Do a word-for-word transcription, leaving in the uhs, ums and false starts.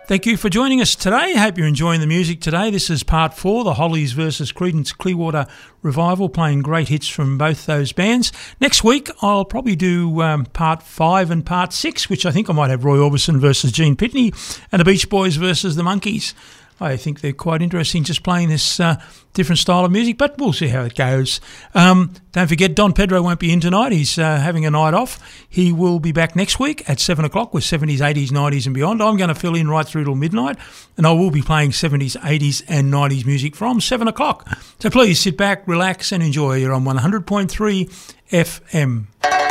Thank you for joining us today. Hope you're enjoying the music today. This is part four, the Hollies versus Creedence Clearwater Revival, playing great hits from both those bands. Next week, I'll probably do um, part five and part six, which I think I might have Roy Orbison versus Gene Pitney and the Beach Boys versus the Monkees. I think they're quite interesting just playing this uh, different style of music, but we'll see how it goes. Um, don't forget, Don Pedro won't be in tonight. He's uh, having a night off. He will be back next week at seven o'clock with seventies, eighties, nineties and beyond. I'm going to fill in right through till midnight, and I will be playing seventies, eighties and nineties music from seven o'clock. So please sit back, relax and enjoy. You're on one hundred point three F M.